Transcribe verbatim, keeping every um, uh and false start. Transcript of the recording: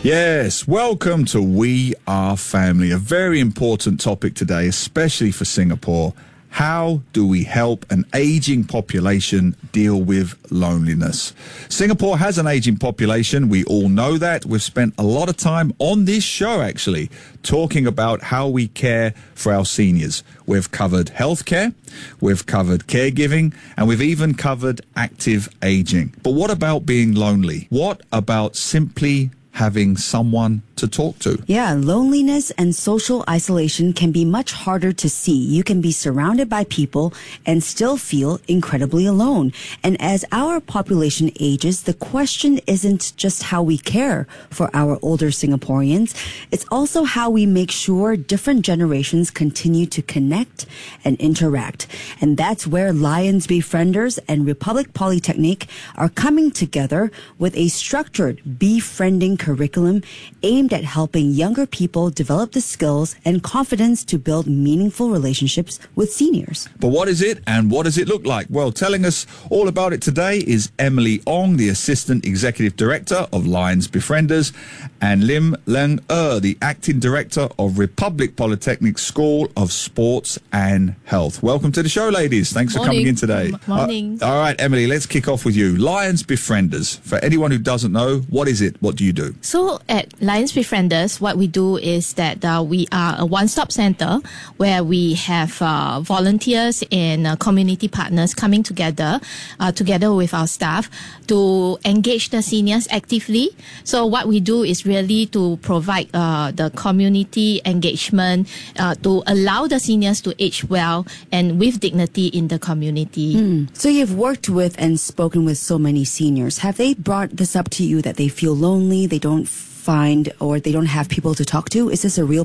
Yes, welcome to We Are Family, a very important topic today, especially for Singapore. How do we help an aging population deal with loneliness? Singapore has an aging population. We all know that. We've spent a lot of time on this show, actually, talking about how we care for our seniors. We've covered healthcare, we've covered caregiving, and we've even covered active aging. But what about being lonely? What about simply having someone to talk to? Yeah, loneliness and social isolation can be much harder to see. You can be surrounded by people and still feel incredibly alone. And as our population ages, the question isn't just how we care for our older Singaporeans. It's also how we make sure different generations continue to connect and interact. And that's where Lions Befrienders and Republic Polytechnic are coming together with a structured befriending curriculum aimed at helping younger people develop the skills and confidence to build meaningful relationships with seniors. But what is it and what does it look like? Well, telling us all about it today is Emily Ong, the Assistant Executive Director of Lions Befrienders, and Lim Leng Er, the Acting Director of Republic Polytechnic School of Sports and Health. Welcome to the show, ladies. Thanks Morning. for coming in today. Morning. Uh, all right, Emily, let's kick off with you. Lions Befrienders. For anyone who doesn't know, what is it? What do you do? So at Lions Befrienders, what we do is that uh, we are a one-stop center where we have uh, volunteers and uh, community partners coming together, uh, together with our staff to engage the seniors actively. So what we do is really to provide uh, the community engagement uh, to allow the seniors to age well and with dignity in the community. Mm. So you've worked with and spoken with so many seniors. Have they brought this up to you that they feel lonely, they don't find or they don't have people to talk to? Is this a real